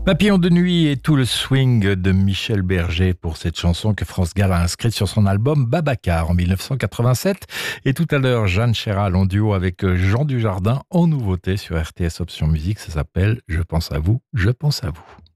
Papillon de nuit et tout le swing de Michel Berger pour cette chanson que France Gall a inscrite sur son album Babacar en 1987. Et tout à l'heure, Jeanne Chéral en duo avec Jean Dujardin en nouveauté sur RTS Option Musique. Ça s'appelle Je pense à vous, je pense à vous.